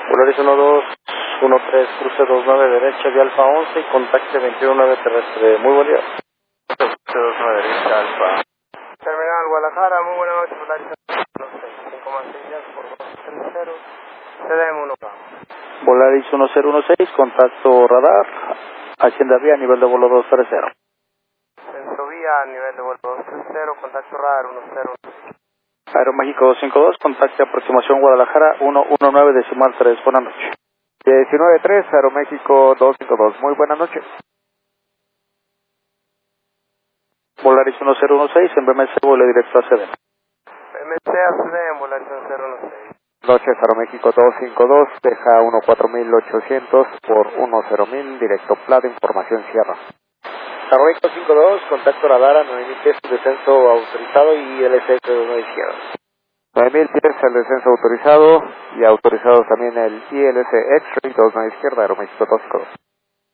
Polaris 1213, cruce 29 derecha de Alfa 11 y contacte 219 terrestre. Muy buen día. Cruce 29 derecha Alfa. Terminal Guadalajara, muy buena noche, Polaris 5,6 días por 230, CDM 1K. Polaris 1016, contacto radar, Hacienda Vía, nivel de vuelo 230. Vía, nivel de vuelo 230, contacto radar 10. Aeroméxico 252, contacte aproximación Guadalajara 119 decimal 3. Buenas noches. 19-3, Aeroméxico 252. Muy buenas noches. Polaris 1016, en BMC, vuelo directo a CDM. BMC a CDM, Polaris 1016. Noches, Aeroméxico 252, deja 14800 por 10.000, directo Plata, información Sierra. Aeroméxico 52, contacto radar a 9000 pies, descenso autorizado y LSS de 1 izquierda. 9000 pies el descenso autorizado y autorizado también el ILS X-Ray 29 izquierda, Aeroméxico 252.